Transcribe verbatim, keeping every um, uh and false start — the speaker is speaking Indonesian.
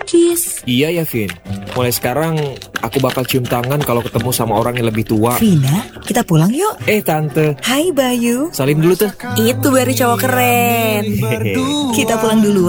Cheers. Iya ya, Vin. Mulai sekarang aku bakal cium tangan kalau ketemu sama orang yang lebih tua. Vina, kita pulang yuk. Eh tante, Hai Bayu. salim dulu tuh. Itu baru cowok keren. Hehehe. Kita pulang dulu.